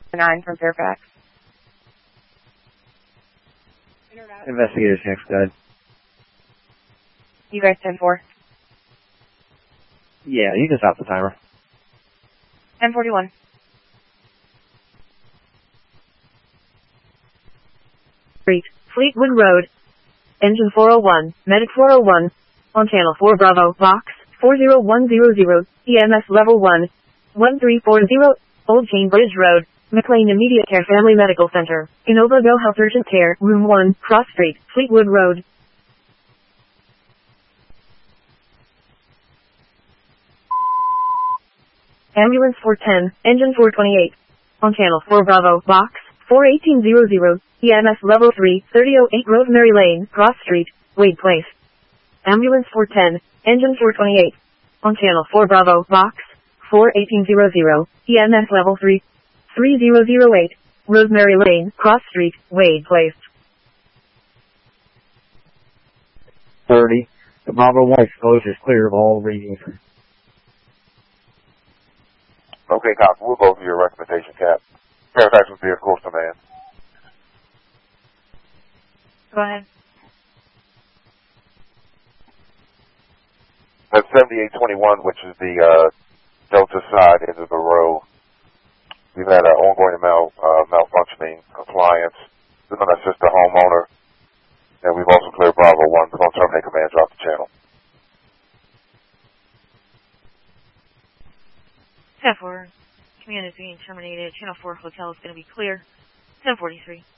9 from Fairfax. Investigator 6, good. You guys 10-4. Yeah, you can stop the timer. 10-41. Street, Fleetwood Road. Engine 401, Medic 401. On Channel 4 Bravo, Box 40100, EMS Level 1, 1340, Old Chain Bridge Road, McLean Immediate Care Family Medical Center, Innova Go Health Urgent Care, Room 1, Cross Street, Fleetwood Road. Ambulance 410, Engine 428. On Channel 4 Bravo, Box 41800, EMS Level 3, 3008 Rosemary Lane, Cross Street, Wade Place. Ambulance 410, Engine 428. On Channel 4 Bravo, Box 41800, EMS Level 3, 3008, Rosemary Lane, Cross Street, Wade Place. 30. The Bravo 1 exposure is clear of all readings. Okay, copy. We'll go through your recommendation, Cap. Fairfax will be of course command. Go ahead. That's 7821, which is the Delta side end of the row. We've had an ongoing malfunctioning appliance. We're going to assist the homeowner. And we've also cleared Bravo 1. We're going to terminate command, drop the channel. 10-4. Command is being terminated. Channel 4 hotel is going to be clear. 10:43.